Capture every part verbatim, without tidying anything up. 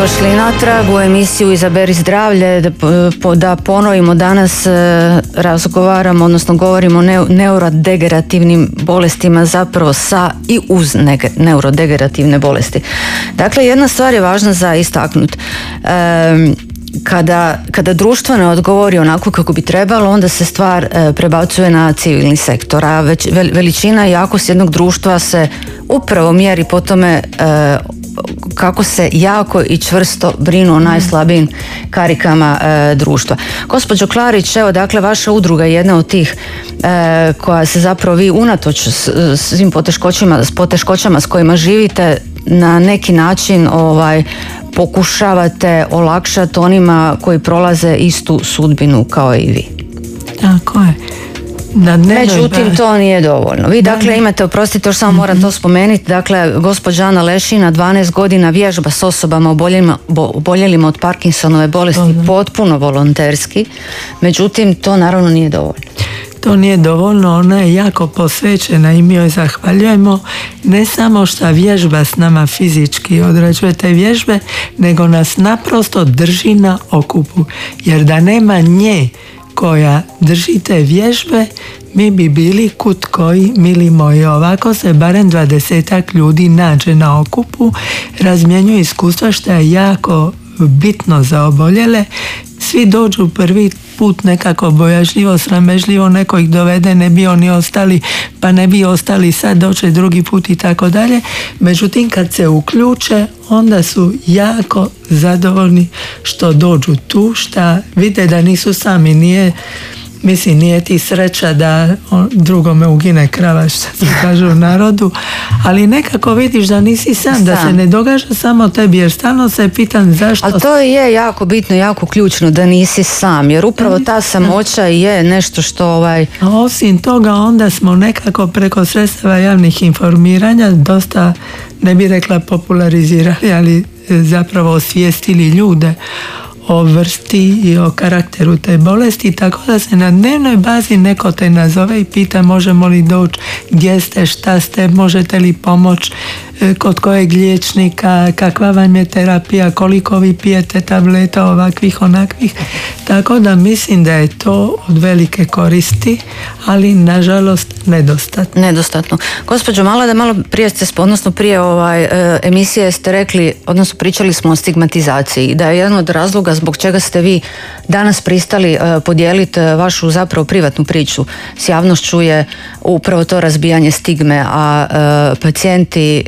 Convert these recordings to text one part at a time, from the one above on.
Dobrodošli natrag u emisiju Izaberi zdravlje. Da, da ponovimo, danas razgovaramo, odnosno govorimo o neurodegenerativnim bolestima, zapravo sa i uz neke neurodegenerativne bolesti. Dakle, jedna stvar je važna za istaknuti. E, Kada, kada društvo ne odgovori onako kako bi trebalo, onda se stvar e, prebacuje na civilni sektor, a već, vel, veličina i jakost jednog društva se upravo mjeri po tome e, kako se jako i čvrsto brinu o najslabijim karikama e, društva. Gospođo Klarić, evo dakle vaša udruga je jedna od tih e, koja se zapravo vi unatoč s, svim poteškoćama, s poteškoćama s kojima živite na neki način ovaj pokušavate olakšati onima koji prolaze istu sudbinu kao i vi. Tako je. Međutim, ba... to nije dovoljno. Vi dakle da, imate, oprostite, još samo moram mm-hmm. to spomenuti, dakle, gospođa Ana Lešina, dvanaest godina vježba s osobama oboljelima, oboljelima od Parkinsonove bolesti, Dobre. potpuno volonterski, međutim, to naravno nije dovoljno. To nije dovoljno, ona je jako posvećena i mi joj zahvaljujemo, ne samo što vježba s nama fizički odrađuje te vježbe, nego nas naprosto drži na okupu, jer da nema nje koja drži te vježbe, mi bi bili kut koji, mili moji. Ovako se barem dvadesetak ljudi nađe na okupu, razmjenjuju iskustva što je jako bitno za oboljele. Svi dođu prvi put nekako bojažljivo, sramežljivo, neko ih dovede, ne bi oni ostali, pa ne bi ostali sad, doće drugi put i tako dalje. Međutim, kad se uključe, onda su jako zadovoljni što dođu tu, što vide da nisu sami, nije Mislim, nije ti sreća da drugome ugine krava, što se kaže u narodu, ali nekako vidiš da nisi sam, sam, da se ne događa samo tebi, jer stalno se pitam zašto. Ali to je jako bitno, jako ključno da nisi sam, jer upravo ta samoća je nešto što ovaj... A osim toga, onda smo nekako preko sredstava javnih informiranja dosta, ne bi rekla popularizirali, ali zapravo osvijestili ljude o vrsti i o karakteru te bolesti, tako da se na dnevnoj bazi neko te nazove i pita možemo li doći, gdje ste, šta ste, možete li pomoći, kod kojeg liječnika, kakva vam je terapija, koliko vi pijete tableta ovakvih, onakvih. Tako da mislim da je to od velike koristi, ali nažalost nedostatno. Nedostatno. Gospođo Malada, malo prije ste, odnosno prije ovaj, emisije ste rekli, odnosno pričali smo o stigmatizaciji, da je jedan od razloga zbog čega ste vi danas pristali podijeliti vašu zapravo privatnu priču s javnošću je upravo to razbijanje stigme, a pacijenti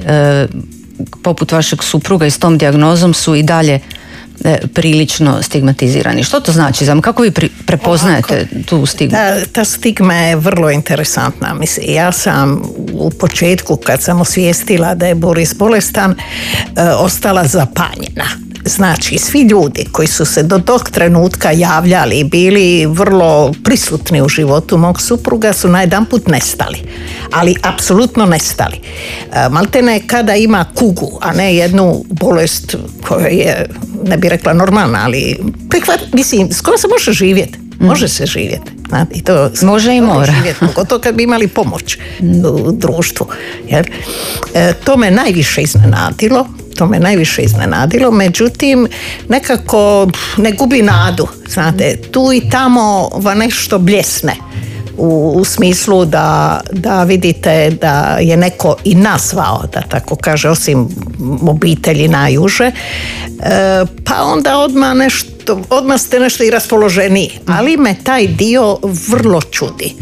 poput vašeg supruga i s tom dijagnozom su i dalje prilično stigmatizirani. Što to znači? Kako vi prepoznajete Ovako, tu stigmu? Ta, ta stigma je vrlo interesantna. Mislim, ja sam u početku, kad sam osvijestila da je Boris bolestan, ostala zapanjena. Znači, svi ljudi koji su se do tog trenutka javljali i bili vrlo prisutni u životu mog supruga su najedanput nestali. Ali apsolutno nestali. Maltene kada ima kugu, a ne jednu bolest koja je, ne bi rekla normalna, ali prihvat, mislim, skoro se može živjeti. Može se živjeti. I to može i mora. Pogotovo kad bi imali pomoć u društvu. Jer, to me najviše iznenadilo. To me najviše iznenadilo, međutim nekako ne gubi nadu, znate, tu i tamo va nešto bljesne u, u smislu da, da vidite da je neko i nazvao, da tako kaže, osim obitelji najuže, e, pa onda odmah nešto, odmah ste nešto i raspoloženiji, ali me taj dio vrlo čudi.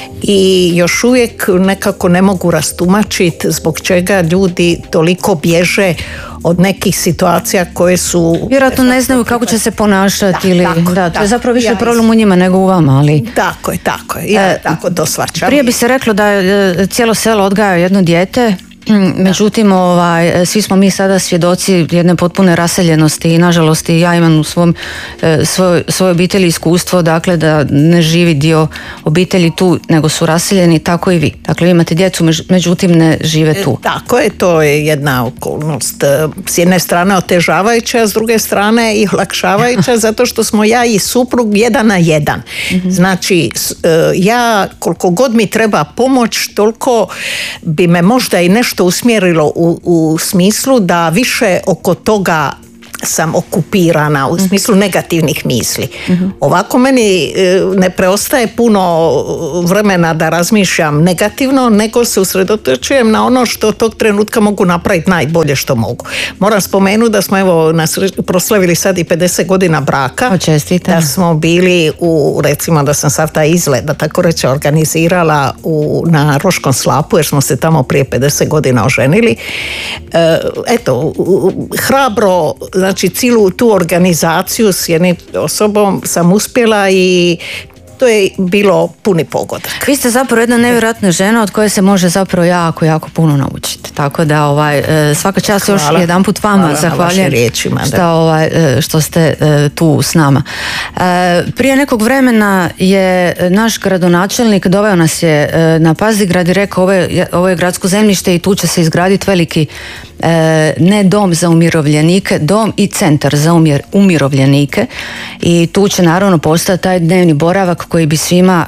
I još uvijek nekako ne mogu rastumačiti zbog čega ljudi toliko bježe od nekih situacija koje su... Vjerojatno ne znaju kako će se ponašati. Da, ili, tako, da, to tako, je zapravo više ja problem u njima nego u vama. Ali, tako je, tako je. Ja e, tako to shvaćam. Prije bi se reklo da je cijelo selo odgaja jedno dijete, međutim ovaj, svi smo mi sada svjedoci jedne potpune raseljenosti i nažalost ja imam u svom, svoj, svojoj obitelji iskustvo, dakle da ne živi dio obitelji tu nego su raseljeni, tako i vi. Dakle vi imate djecu, međutim ne žive tu. Tako je, to je jedna okolnost s jedne strane otežavajuća, a s druge strane i olakšavajuća zato što smo ja i suprug jedan na jedan. Mm-hmm. Znači ja koliko god mi treba pomoć, toliko bi me možda i nešto usmjerilo u, u smislu da više oko toga sam okupirana u smislu negativnih misli. Uh-huh. Ovako meni ne preostaje puno vremena da razmišljam negativno, nego se usredotočujem na ono što tog trenutka mogu napraviti najbolje što mogu. Moram spomenuti da smo evo proslavili sad i pedeset godina braka. Očestite. Da smo bili u, recimo da sam sad taj izlet, da tako reći, organizirala u, na Roškom slapu, jer smo se tamo prije pedeset godina oženili. E, eto, hrabro, znači cijelu tu organizaciju s jednim osobom sam uspjela i to je bilo puni pogodak. Vi ste zapravo jedna nevjerojatna žena od koje se može zapravo jako, jako puno naučiti. Tako da ovaj, svaka čast još jedan put vama zahvaljujem što, ovaj, što ste tu s nama. Prije nekog vremena je naš gradonačelnik doveo nas je na Pazigrad i rekao ovo je, ovo je gradsko zemljište i tu će se izgraditi veliki ne dom za umirovljenike, dom i centar za umir, umirovljenike i tu će naravno postati taj dnevni boravak koji bi svima,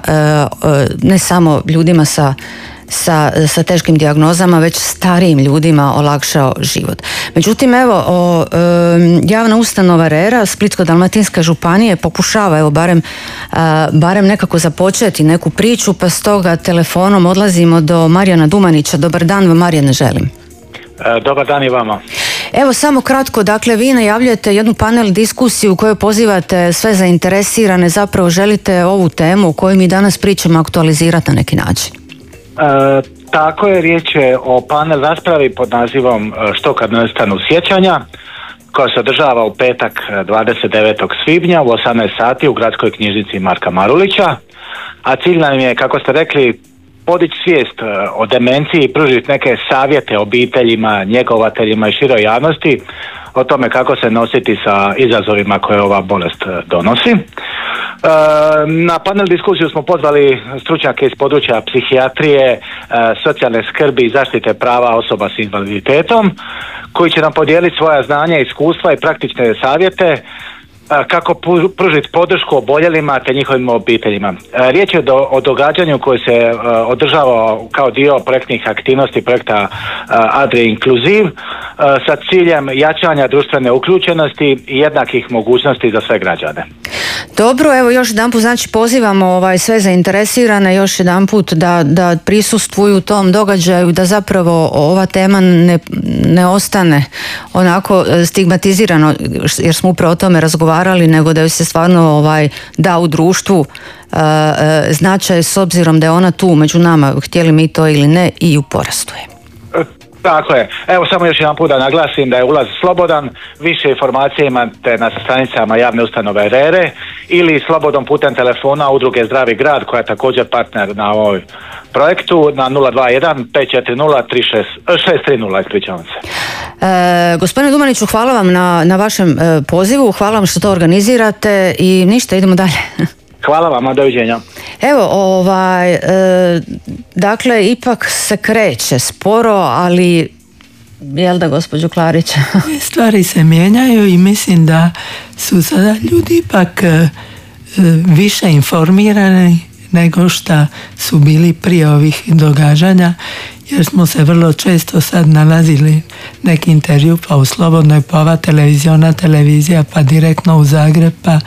ne samo ljudima sa Sa, sa teškim dijagnozama, već starijim ljudima olakšao život. Međutim, evo, o, e, javna ustanova RERA Splitsko-dalmatinske županije pokušava, evo, barem, a, barem nekako započeti neku priču, pa stoga telefonom odlazimo do Marijana Dumanića. Dobar dan vam, Marijane, želim. E, dobar dan i vama. Evo, samo kratko, dakle, vi najavljujete jednu panel diskusiju u kojoj pozivate sve zainteresirane, zapravo želite ovu temu o kojoj mi danas pričamo aktualizirati na neki način. E, tako je, riječ je o panel raspravi pod nazivom Što kad nestanu sjećanja, koja se održava u petak dvadeset devetog svibnja u osamnaest sati u gradskoj knjižnici Marka Marulića, a cilj nam je, kako ste rekli, podići svijest o demenciji i pružiti neke savjete obiteljima, njegovateljima i široj javnosti o tome kako se nositi sa izazovima koje ova bolest donosi. Na panel diskusiju smo pozvali stručnjake iz područja psihijatrije, socijalne skrbi i zaštite prava osoba s invaliditetom, koji će nam podijeliti svoja znanja, iskustva i praktične savjete kako pružiti podršku oboljelima te njihovim obiteljima. Riječ je do, o događanju koje se uh, održava kao dio projektnih aktivnosti projekta uh, Adria Inkluziv uh, sa ciljem jačanja društvene uključenosti i jednakih mogućnosti za sve građane. Dobro, evo još jedan put, znači pozivamo ovaj, sve zainteresirane još jedan put da, da prisustvuju tom događaju, da zapravo ova tema ne, ne ostane onako stigmatizirano, jer smo upravo o tome razgovarali, nego da ju se stvarno ovaj, da u društvu uh, značaj, s obzirom da je ona tu među nama, htjeli mi to ili ne, i u porastu je. Tako je. Evo samo još jedan put da naglasim da je ulaz slobodan. Više informacije imate na stranicama javne ustanove RERE ili slobodom putem telefona udruge Zdravi grad, koja je također partner na ovoj projektu, na nula dva jedan pet četiri nula tri šest tri nula. Ispričavam se. E, gospodine Dumaniću, hvala vam na, na vašem e, pozivu, hvala vam što to organizirate i ništa, idemo dalje. Hvala vam, doviđenja. Evo, ovaj, e, dakle, ipak se kreće sporo, ali, jel da, gospođo Klarić? Stvari se mijenjaju i mislim da su sada ljudi ipak e, više informirani nego što su bili prije ovih događanja, jer smo se vrlo često sad nalazili neki intervju, pa u Slobodnoj, pa ova televiziona televizija, pa direktno u Zagreb, pa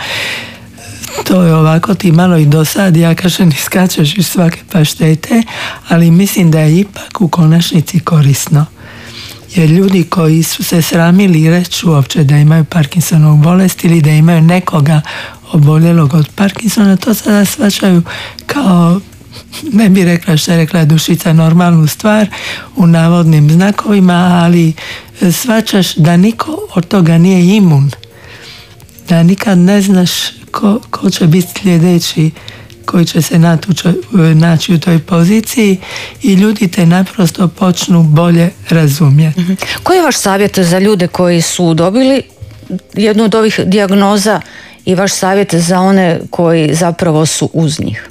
to je ovako ti malo i dosad, ja kažem ni skačeš iz svake paštete, ali mislim da je ipak u konačnici korisno. Jer ljudi koji su se sramili reći uopće da imaju Parkinsonovu bolest ili da imaju nekoga oboljelog od Parkinsona, to sada shvaćaju kao, ne bi rekla što je rekla Dušica, normalnu stvar u navodnim znakovima, ali shvaćaš da niko od toga nije imun. Da nikad ne znaš Ko, ko će biti sljedeći koji će se natuču, naći u toj poziciji i ljudi te naprosto počnu bolje razumjeti. Mm-hmm. Koji je vaš savjet za ljude koji su dobili jednu od ovih dijagnoza i vaš savjet za one koji zapravo su uz njih?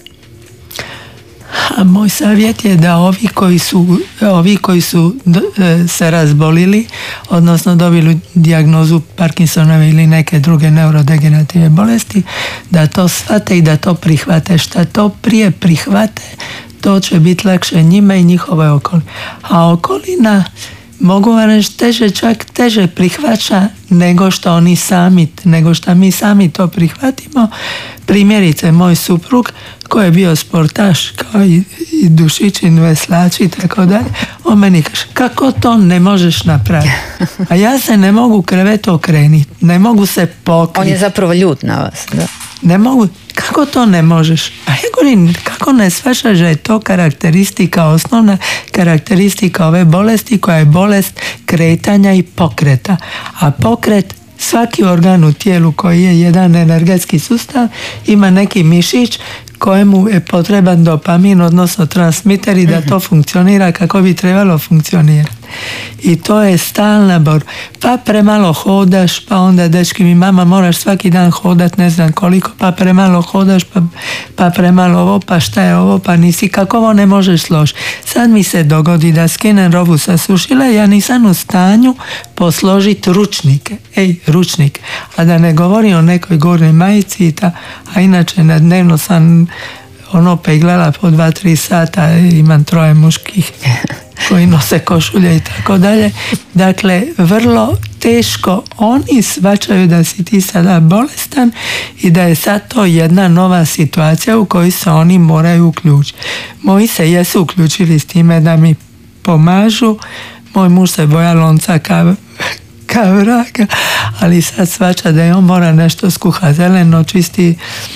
A moj savjet je da ovi koji su, ovi koji su se razbolili, odnosno dobili dijagnozu Parkinsonove ili neke druge neurodegenerativne bolesti, da to shvate i da to prihvate. Šta to prije prihvate, to će biti lakše njima i njihove okoline. A okolina mogu vam reći, teže, čak teže prihvaća nego što oni sami, nego što mi sami to prihvatimo. Primjerice, moj suprug koji je bio sportaš kao i, i dušićin, veslač i tako dalje, on meni kaže, kako to ne možeš napraviti? A ja se ne mogu krevet okreniti, ne mogu se pokriti. On je zapravo ljut na vas, da? Ne mogu, kako to ne možeš? A ja govorim, kako ne shvaćaš da je to karakteristika, osnovna karakteristika ove bolesti koja je bolest kretanja i pokreta. A pokret, svaki organ u tijelu koji je jedan energetski sustav ima neki mišić kojemu je potreban dopamin, odnosno transmiter i da to funkcionira kako bi trebalo funkcionirati. I to je stalna borba. Pa premalo hodaš, pa onda dečki mi, mama moraš svaki dan hodat ne znam koliko, pa premalo hodaš, pa, pa premalo ovo, pa šta je ovo, pa nisi, kako ovo ne možeš složiti. Sad mi se dogodi da skinem robu sa sušile, ja nisam u stanju posložiti ručnike. Ej, ručnik. A da ne govorim o nekoj gornjoj majici, ta, a inače na dnevno sam ono peglala po dva, tri sata, imam troje muških koji nose košulje i tako dalje. Dakle, vrlo teško oni shvaćaju da si ti sada bolestan i da je sad to jedna nova situacija u kojoj se oni moraju uključiti. Moji se jesu uključili s time da mi pomažu. Moj muž se boja lonca ka, ka vraga, ali sad shvaća da je on mora nešto skuha zeleno, čisti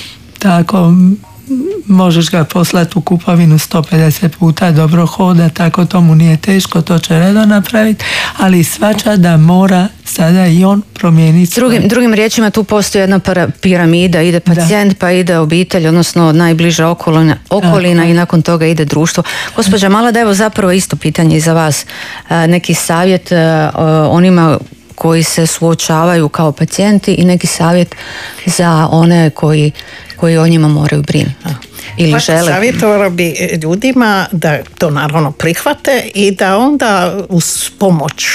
tako. Možeš ga poslati u kupovinu sto pedeset puta, dobro hoda, tako tomu nije teško, to će redno napraviti, ali shvaća da mora sada i on promijeniti. Drugim, drugim riječima, tu postoji jedna piramida, ide pacijent, da. Pa ide obitelj, odnosno najbliža okolina, okolina i nakon toga ide društvo. Gospođa Mala, da evo zapravo isto pitanje i za vas, neki savjet onima koji se suočavaju kao pacijenti i neki savjet za one koji, koji o njima moraju brinuti ili pa, žele. Savjetovala bi ljudima da to naravno prihvate i da onda uz pomoć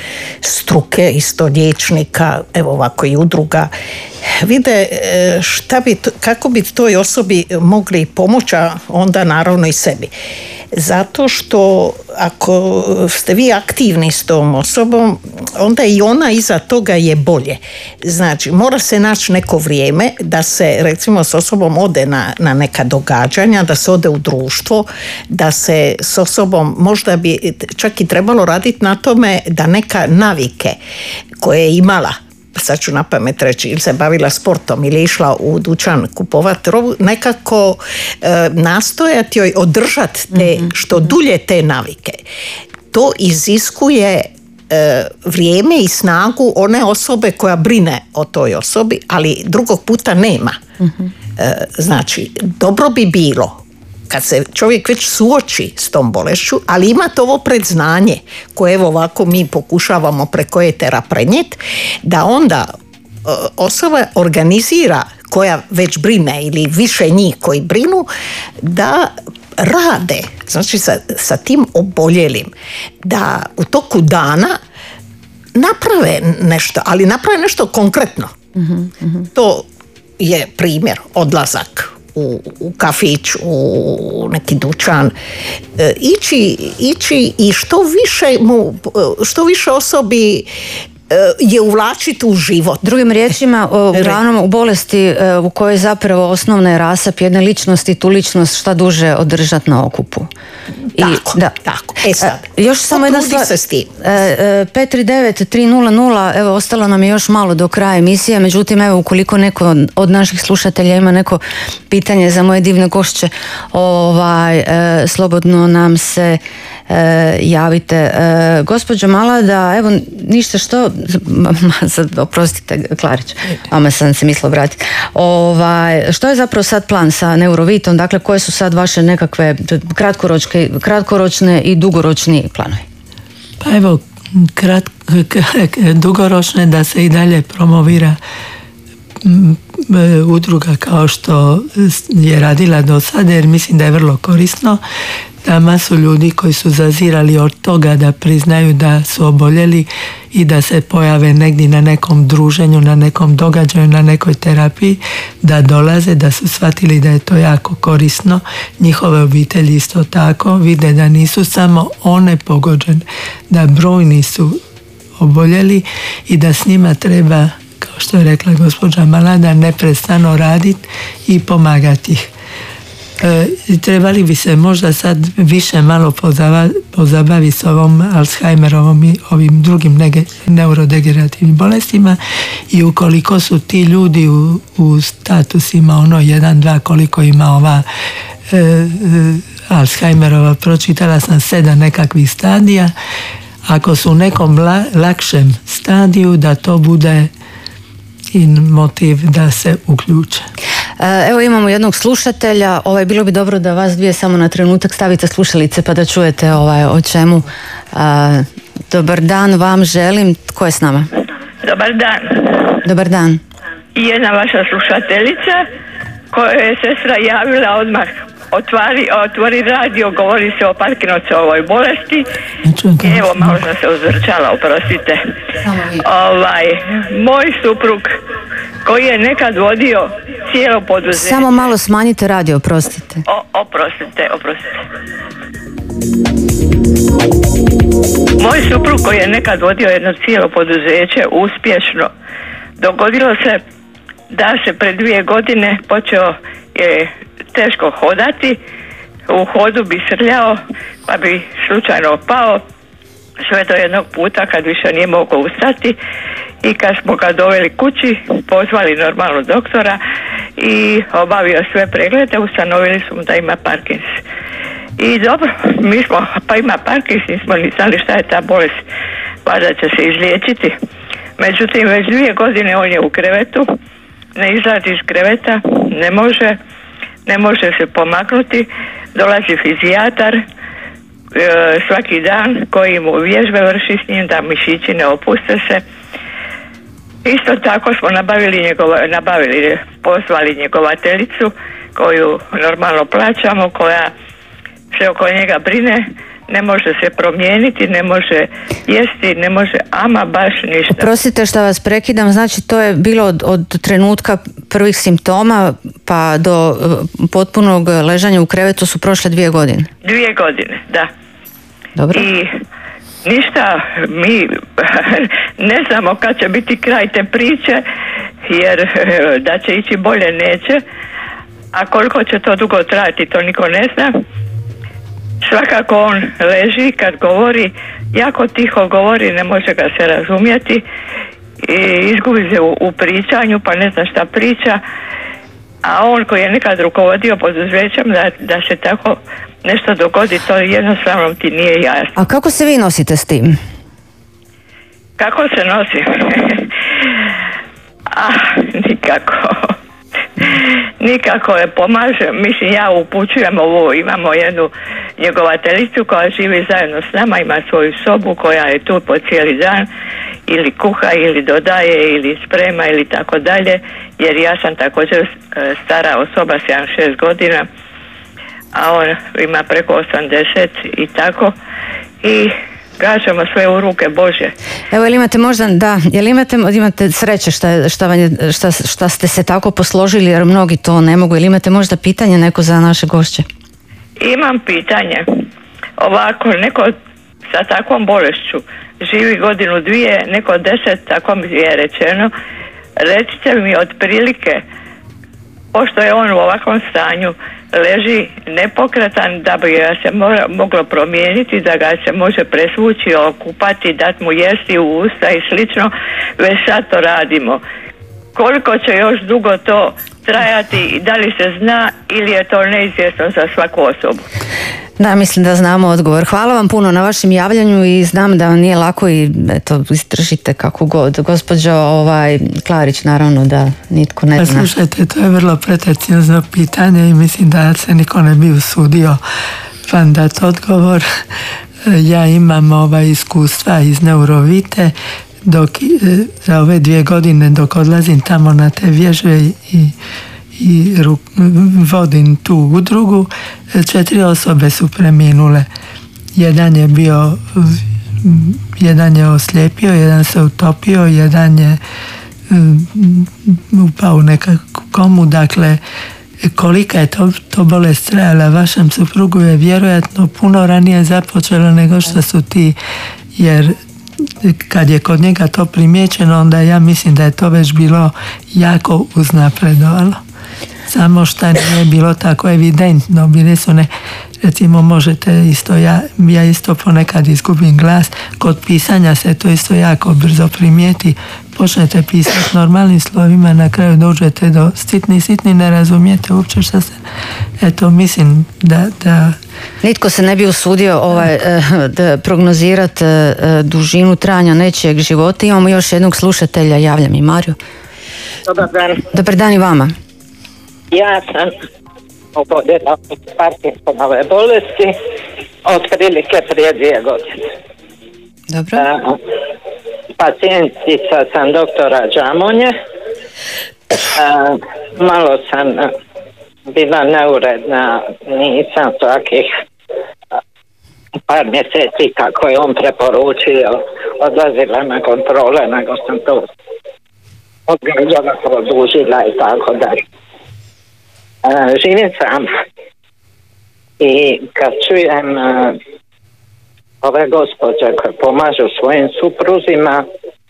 struke, isto liječnika, evo ovako i udruga, vide šta bi, kako bi toj osobi mogli pomoći, a onda naravno i sebi. Zato što ako ste vi aktivni s tom osobom, onda i ona iza toga je bolje. Znači, mora se naći neko vrijeme da se recimo s osobom ode na, na neka događanja, da se ode u društvo, da se s osobom, možda bi čak i trebalo raditi na tome da neka navike koje je imala, sad ću na pamet reći, ili se bavila sportom ili išla u dućan kupovati robu, nekako e, nastojati joj održati te, mm-hmm. što dulje te navike. To iziskuje e, vrijeme i snagu one osobe koja brine o toj osobi, ali drugog puta nema. Mm-hmm. E, znači, dobro bi bilo kad se čovjek već suoči s tom bolešću, ali imate ovo predznanje koje evo ovako mi pokušavamo preko etera prenijeti, da onda osoba organizira koja već brine ili više njih koji brinu, da rade, znači sa, sa tim oboljelim, da u toku dana naprave nešto, ali naprave nešto konkretno. Mm-hmm, mm-hmm. To je primjer, odlazak u, u kafić, u neki dućan, e, ići, ići i što više mu, što više osobi je uvlačiti u život. Drugim riječima, uglavnom u bolesti u kojoj zapravo osnovna je rasap jedne ličnosti, tu ličnost šta duže održati na okupu. Tako, I, da. tako. E sad, e, još samo jedna stvar. Se s tim. pet tri devet tri nula nula, evo ostalo nam je još malo do kraja emisije, međutim evo ukoliko neko od naših slušatelja ima neko pitanje za moje divne gošće, ovaj, e, slobodno nam se e, javite. E, gospođo Mala, da evo ništa što sad, oprostite Klarić, vama sam se mislila vratiti. Ovaj, što je zapravo sad plan sa Neurovitom? Dakle, koje su sad vaše nekakve kratkoročne, kratkoročne i dugoročni planovi? Pa evo, krat, dugoročne da se i dalje promovira udruga kao što je radila do sada, jer mislim da je vrlo korisno. da masu ljudi koji su zazirali od toga da priznaju da su oboljeli i da se pojave negdje na nekom druženju, na nekom događaju, na nekoj terapiji, da dolaze, da su shvatili da je to jako korisno. Njihove obitelji isto tako vide da nisu samo one pogođene, da brojni su oboljeli i da s njima treba, kao što je rekla gospođa Malada, neprestano raditi i pomagati ih. E, trebali bi se možda sad više malo pozabaviti s ovom Alzheimerovom i ovim drugim neurodegenerativnim bolestima i ukoliko su ti ljudi u, u statusima ono jedan, dva, koliko ima ova e, e, Alzheimerova, pročitala sam sedam nekakvih stadija, ako su u nekom la, lakšem stadiju da to bude i motiv da se uključe. Evo imamo jednog slušatelja, ovaj, bilo bi dobro da vas dvije samo na trenutak stavite slušalice pa da čujete ovaj, o čemu. A, dobar dan vam želim, tko je s nama? Dobar dan. Dobar dan. I jedna vaša slušateljica koja je sestra javila odmah Otvari, otvori radio, govori se o Parkinsonovoj bolesti. Evo, malo sam se uzvrčala, oprostite. Ovaj, moj suprug koji je nekad vodio cijelo poduzeće. Samo malo smanjite radio, oprostite. O, oprostite, oprostite. Moj suprug koji je nekad vodio jedno cijelo poduzeće uspješno, dogodilo se da se pred dvije godine počeo je teško hodati, u hodu bi srljao pa bi slučajno pao, sve do jednog puta kad više nije mogao ustati i kad smo ga doveli kući, pozvali normalno doktora i obavio sve preglede, ustanovili su mu da ima Parkinson. I dobro, mi smo, pa ima Parkinson, nismo ni znali šta je ta bolest, pa da će se izliječiti. Međutim, već dvije godine on je u krevetu, ne izlazi iz kreveta, ne može, ne može se pomaknuti, dolazi fizijatar e, svaki dan koji mu vježbe vrši s njim da mišići ne opuste se. Isto tako smo nabavili, njegova, nabavili pozvali njegovateljicu koju normalno plaćamo, koja se oko njega brine, ne može se promijeniti, ne može jesti, ne može ama baš ništa. Oprostite što vas prekidam, znači to je bilo od, od trenutka prvih simptoma pa do potpunog ležanja u krevetu su prošle dvije godine? Dvije godine, da. Dobro. I ništa, mi ne znamo kad će biti kraj te priče, jer da će ići bolje neće, a koliko će to dugo trajati, to niko ne zna. Svakako on leži, kad govori, jako tiho govori, ne može ga se razumjeti i izgubi se u, u pričanju, pa ne zna šta priča, a on koji je nekad rukovodio poduzećem da, da se tako nešto dogodi, to jednostavno ti nije jasno. A kako se vi nosite s tim? Kako se nosim? ah, nikako. Nikako je pomaže, mislim ja upućujem ovo, imamo jednu njegovateljicu koja živi zajedno s nama, ima svoju sobu koja je tu po cijeli dan, ili kuha ili dodaje ili sprema ili tako dalje, jer ja sam također stara osoba, sedamdeset šest godina, a on ima preko osamdeset i tako, i gađamo sve u ruke Božje. Evo, jel imate možda, da, jel imate, imate sreće šta, šta, vam je, šta, šta ste se tako posložili, jer mnogi to ne mogu, jel imate možda pitanje neko za naše gošće? Imam pitanje. Ovako, neko sa takvom bolešću živi godinu dvije, neko deset, tako mi je rečeno. Recite mi otprilike, pošto je on u ovakvom stanju, leži nepokretan, da bi ga se mora, moglo promijeniti, da ga se može presvući, okupati, dati mu jesti u usta i slično, već sad to radimo. Koliko će još dugo to trajati i da li se zna ili je to neizvjesno za svaku osobu? Da, mislim da znamo odgovor. Hvala vam puno na vašem javljanju i znam da vam nije lako i eto, izdržite kako god. Gospođo ovaj, Klarić, naravno da nitko ne zna. Slušajte, to je vrlo pretenciozno pitanje i mislim da se niko ne bi usudio vam dati odgovor. Ja imam ovaj iskustva iz Neurovite, dok za ove dvije godine dok odlazim tamo na te vježbe i, i vodim tu udrugu. Četiri osobe su preminule. Jedan je bio, jedan je oslijepio, jedan se utopio, jedan je upao u nekakvu komu. Dakle, kolika je to, to bolest trajala vašem suprugu je vjerojatno puno ranije započelo nego što su ti, jer kad je kod njega to primijećeno, onda ja mislim da je to već bilo jako uznapredovalo. Samo što nije bilo tako evidentno. Bili su ne, recimo možete isto, ja, ja isto ponekad izgubim glas. Kod pisanja se to isto jako brzo primijeti. Počnete pisati normalnim slovima, na kraju dođete do sitni, sitni, ne razumijete uopće što se... Eto, mislim da... da nitko se ne bi usudio ovaj, da prognozirati dužinu trajanja nečijeg života. Imamo još jednog slušatelja, javlja mi Mariju. Dobar dan. Dobar dan i vama. Ja sam oboljela od Parkinsonove bolesti otprilike prije dvije godine. Dobro. A, pacijentica sam doktora Džamonje. A, malo sam bila neuredna, nisam svakih par mjeseci kako je on preporučio odlazila na kontrole, nego sam to odgađala, produžila i tako dalje. Uh, živim sam i kad čujem uh, ove gospođe koje pomažu svojim supruzima,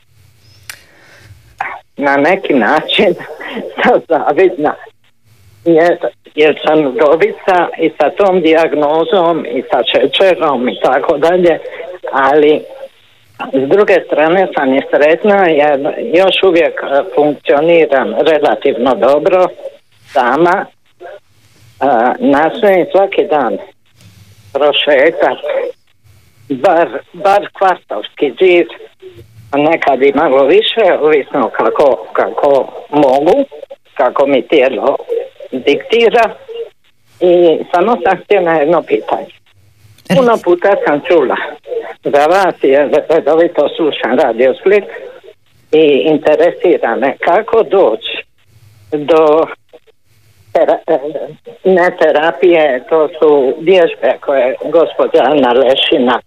na neki način sam zavidna, jer, jer sam vdovica i sa tom dijagnozom i sa šećerom i tako dalje, ali s druge strane sam i sretna jer još uvijek funkcioniram relativno dobro sama. Uh, nastojim svaki dan prošetat bar, bar kvartovski džir, nekad i malo više, ovisno kako, kako mogu, kako mi tijelo diktira. I samo sam htjela jedno pitanje. Puno puta sam čula za vas, jer redovito slušam Radio Split i interesira me kako doći do Tera, ne terapije, to su vježbe koje gospođa Ana Lešina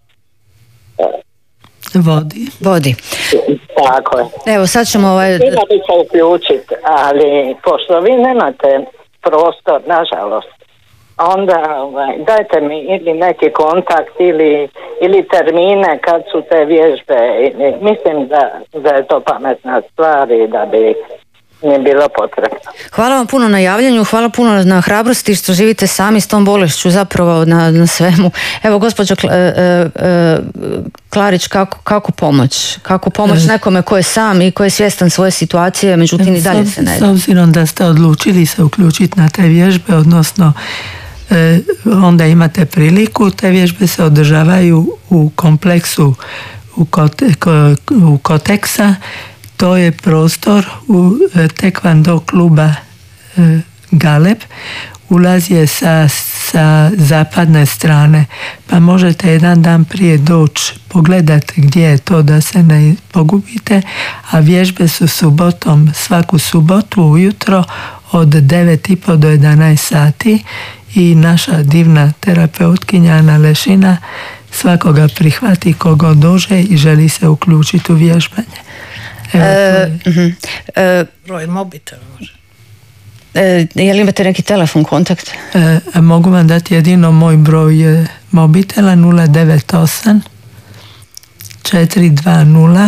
vodi. Vodi. Tako je. Evo sad ćemo ovaj... Htjela bi se uključiti, ali pošto vi nemate prostor, nažalost, onda ovaj, dajte mi ili neki kontakt ili, ili termine kad su te vježbe. Mislim da, da je to pametna stvar i da bi nije bilo potrebno. Hvala vam puno na javljanju, hvala puno na hrabrosti što živite sami s tom bolešću, zapravo na, na svemu. Evo, gospođo Kla, e, e, Klarić, kako, kako pomoć? Kako pomoć e, nekome ko je sam i ko je svjestan svoje situacije, međutim i dalje se ne da. S obzirom da ste odlučili se uključiti na te vježbe, odnosno e, onda imate priliku, te vježbe se održavaju u kompleksu u, kote, u Koteksa. To je prostor u tekvando kluba e, Galeb. Ulaz je sa, sa zapadne strane, pa možete jedan dan prije doći pogledati gdje je to da se ne pogubite, a vježbe su subotom, svaku subotu ujutro od devet i pol do jedanaest sati i naša divna terapeutkinja Ana Lešina svakoga prihvati koga dođe i želi se uključiti u vježbanje. Evo, e, uh-huh. e, broj mobitela može. E, je li imate neki telefon, kontakt? E, mogu vam dati jedino moj broj mobitela nula devet osam četiri dva nula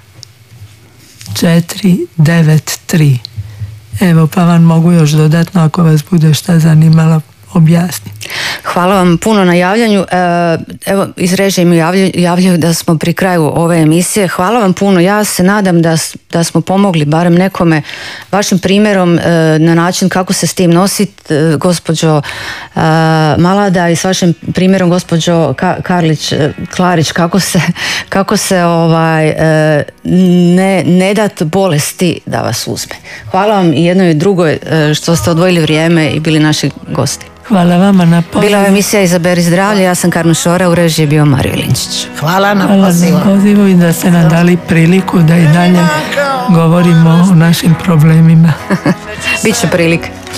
četiri devet tri. Evo, pa vam mogu još dodatno ako vas bude šta zanimalo objasniti. Hvala vam puno na javljanju. Evo, iz režije mi javljaju, javljaju da smo pri kraju ove emisije. Hvala vam puno. Ja se nadam da, da smo pomogli barem nekome vašim primjerom na način kako se s tim nositi, gospođo Malada, i s vašim primjerom, gospođo Karlić, Klarić, kako se, kako se ovaj, ne, ne dat bolesti da vas uzme. Hvala vam i jednoj i drugoj što ste odvojili vrijeme i bili naši gosti. Hvala vama na pozivu. Bila je emisija Izaberi zdravlje, ja sam Karmen Šora, u režiji je bio Mario Linčić. Hvala na Hvala pozivu. na pozivu i da ste nam dali priliku da i dalje govorimo o našim problemima. Biće prilike.